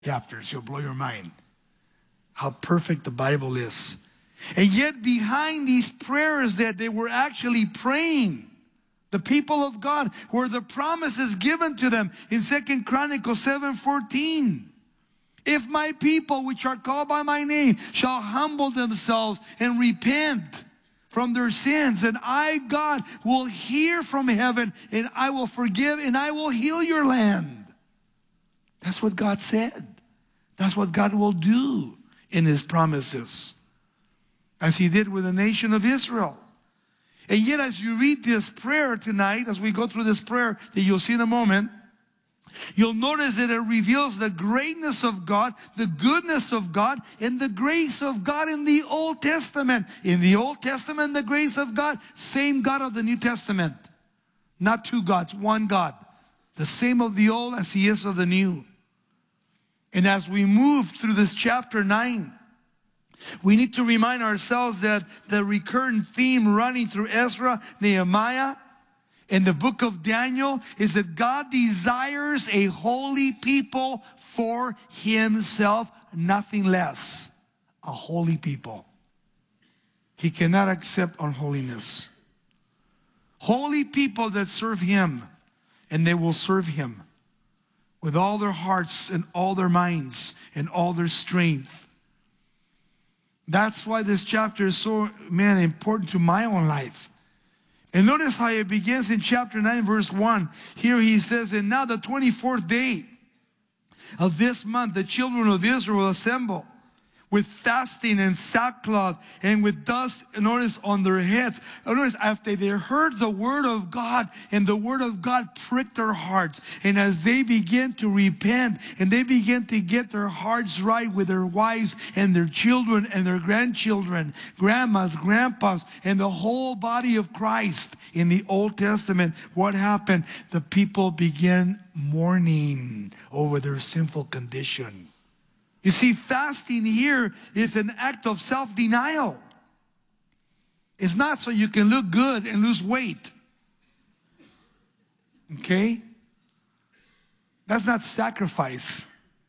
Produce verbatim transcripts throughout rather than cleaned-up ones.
chapters. You'll blow your mind how perfect the Bible is. And yet behind these prayers that they were actually praying, the people of God, were the promises given to them in Second Chronicles seven fourteen. If my people which are called by my name shall humble themselves and repent from their sins, and I, God, will hear from heaven, and I will forgive, and I will heal your land. That's what God said. That's what God will do in his promises, as he did with the nation of Israel. And yet as you read this prayer tonight, as we go through this prayer that you'll see in a moment, you'll notice that it reveals the greatness of God, the goodness of God, and the grace of God in the Old Testament. In the Old Testament, the grace of God, same God of the New Testament. Not two gods, one God. The same of the old as he is of the new. And as we move through this chapter nine, we need to remind ourselves that the recurrent theme running through Ezra, Nehemiah, in the book of Daniel is that God desires a holy people for himself, nothing less. A holy people. He cannot accept unholiness. Holy people that serve him, and they will serve him with all their hearts and all their minds and all their strength. That's why this chapter is so, man, important to my own life. And notice how it begins in chapter nine, verse one. Here he says, and now the twenty-fourth day of this month, the children of Israel assemble with fasting and sackcloth and with dust, notice, on their heads. Notice, after they heard the word of God, and the word of God pricked their hearts. And as they begin to repent, and they begin to get their hearts right with their wives and their children and their grandchildren, grandmas, grandpas, and the whole body of Christ in the Old Testament, what happened? The people began mourning over their sinful condition. You see, fasting here is an act of self-denial. It's not so you can look good and lose weight. Okay? That's not sacrifice.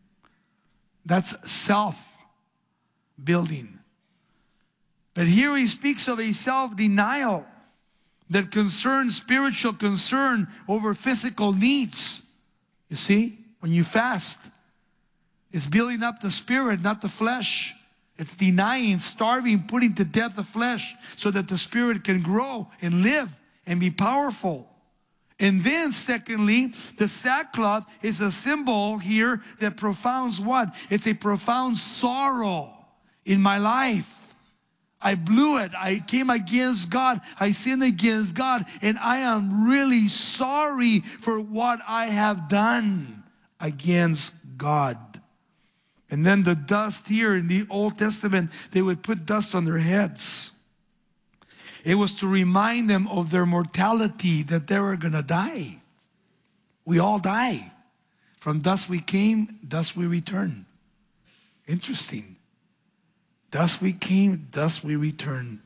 That's self-building. But here he speaks of a self-denial that concerns spiritual concern over physical needs. You see, when you fast, it's building up the spirit, not the flesh. It's denying, starving, putting to death the flesh so that the spirit can grow and live and be powerful. And then secondly, the sackcloth is a symbol here that profounds what? It's a profound sorrow in my life. I blew it. I came against God. I sinned against God. And I am really sorry for what I have done against God. And then the dust here in the Old Testament, they would put dust on their heads. It was to remind them of their mortality, that they were going to die. We all die. From dust we came, dust we return. Interesting. Dust we came, dust we return.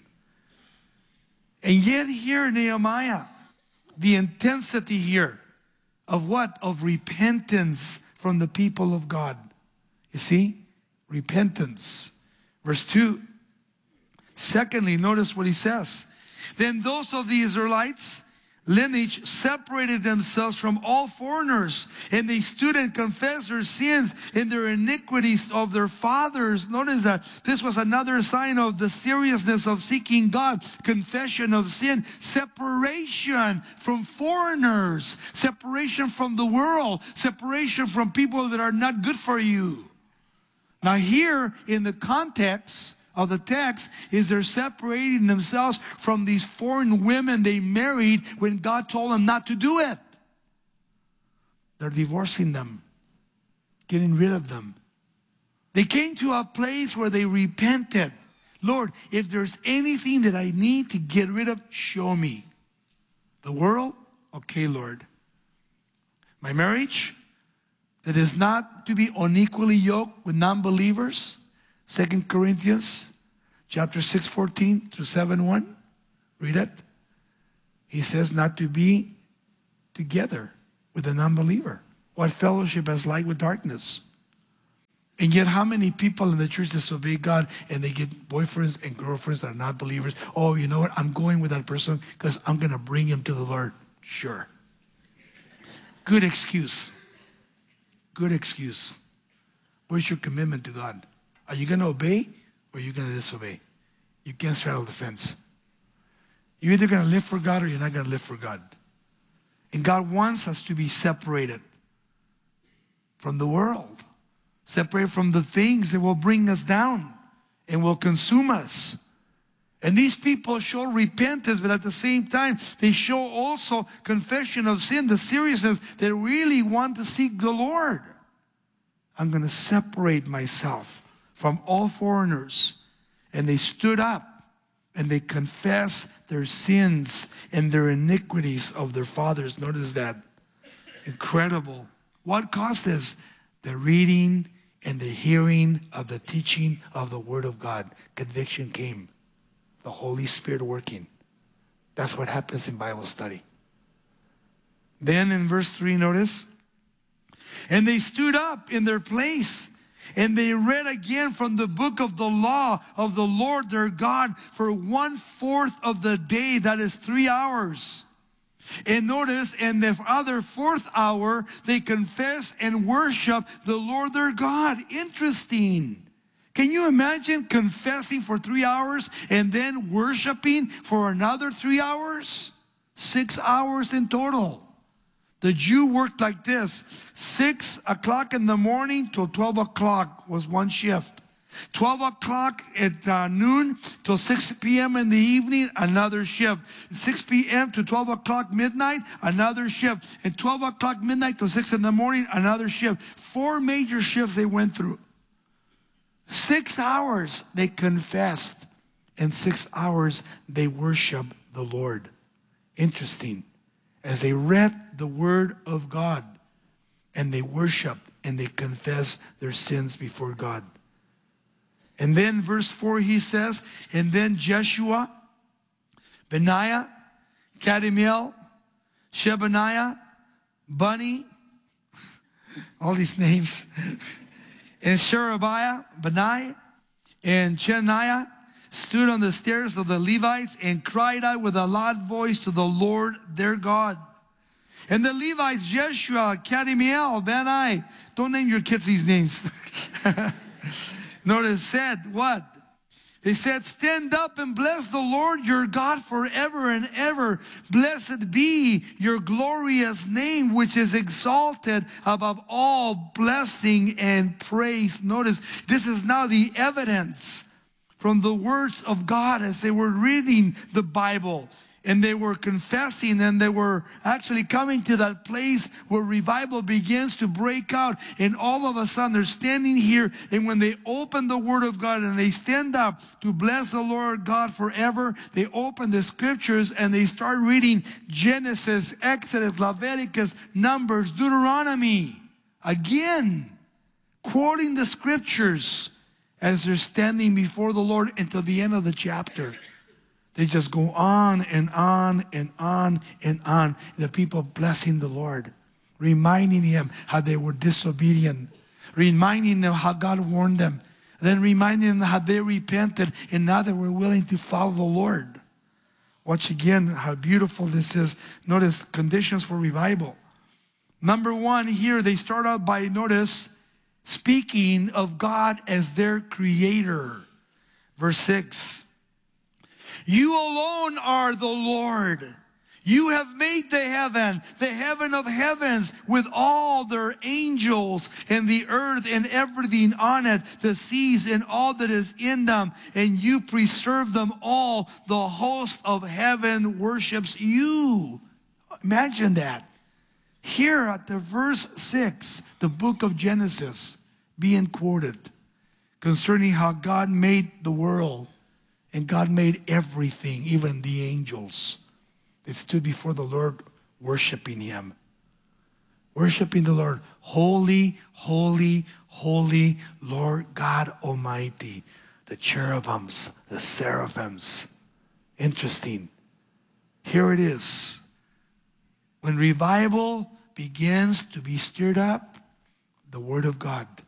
And yet here in Nehemiah, the intensity here of what? Of repentance from the people of God. You see, repentance. Verse two. Secondly, notice what he says. Then those of the Israelites' lineage separated themselves from all foreigners, and they stood and confessed their sins and their iniquities of their fathers. Notice that this was another sign of the seriousness of seeking God. Confession of sin, separation from foreigners, separation from the world, separation from people that are not good for you. Now here in the context of the text is they're separating themselves from these foreign women they married when God told them not to do it. They're divorcing them, getting rid of them. They came to a place where they repented. Lord, if there's anything that I need to get rid of, show me. The world? Okay, Lord. My marriage? That is not to be unequally yoked with non-believers. Second Corinthians chapter six, fourteen through seven, one. Read it. He says not to be together with a non-believer. What fellowship has light with darkness? And yet how many people in the church disobey God and they get boyfriends and girlfriends that are not believers? Oh, you know what? I'm going with that person because I'm going to bring him to the Lord. Sure. Good excuse. Good excuse. Where's your commitment to God? Are you going to obey or are you going to disobey? You can't straddle the fence. You're either going to live for God or you're not going to live for God. And God wants us to be separated from the world. Separated from the things that will bring us down and will consume us. And these people show repentance, but at the same time, they show also confession of sin, the seriousness. They really want to seek the Lord. I'm going to separate myself from all foreigners. And they stood up and they confessed their sins and their iniquities of their fathers. Notice that. Incredible. What caused this? The reading and the hearing of the teaching of the Word of God. Conviction came. The Holy Spirit working. That's what happens in Bible study. Then in verse three, notice. And they stood up in their place, and they read again from the book of the law of the Lord their God for one fourth of the day, that is three hours. And notice, in the other fourth hour, they confess and worship the Lord their God. Interesting. Can you imagine confessing for three hours and then worshiping for another three hours? Six hours in total. The Jew worked like this. Six o'clock in the morning till twelve o'clock was one shift. twelve o'clock at uh, noon till six p m in the evening, another shift. six p m to twelve o'clock midnight, another shift. And twelve o'clock midnight till six in the morning, another shift. Four major shifts they went through. Six hours they confessed. And six hours they worshiped the Lord. Interesting. As they read the Word of God and they worship and they confess their sins before God. And then verse four, he says, and then Jeshua, Benaiah, Kadmiel, Shebaniah, Bunni, all these names, and Sherebiah, Benai, and Cheniah stood on the stairs of the Levites and cried out with a loud voice to the Lord their God. And the Levites, Jeshua, Kadmiel, Benai, don't name your kids these names. Notice said what? They said, stand up and bless the Lord your God forever and ever. Blessed be your glorious name, which is exalted above all blessing and praise. Notice, this is now the evidence from the words of God as they were reading the Bible. And they were confessing, and they were actually coming to that place where revival begins to break out. And all of a sudden, they're standing here, and when they open the Word of God and they stand up to bless the Lord God forever, they open the Scriptures and they start reading Genesis, Exodus, Leviticus, Numbers, Deuteronomy. Again, quoting the Scriptures as they're standing before the Lord until the end of the chapter. They just go on and on and on and on. The people blessing the Lord, reminding him how they were disobedient, reminding them how God warned them, then reminding them how they repented and now they were willing to follow the Lord. Watch again how beautiful this is. Notice conditions for revival. Number one, here they start out by, notice, speaking of God as their creator. Verse six. You alone are the Lord. You have made the heaven, the heaven of heavens, with all their angels, and the earth and everything on it, the seas and all that is in them, and you preserve them all. The host of heaven worships you. Imagine that. Here at the verse six, the book of Genesis being quoted concerning how God made the world. And God made everything, even the angels. They stood before the Lord worshiping him. Worshiping the Lord. Holy, holy, holy Lord God Almighty. The cherubims, the seraphims. Interesting. Here it is. When revival begins to be stirred up, the Word of God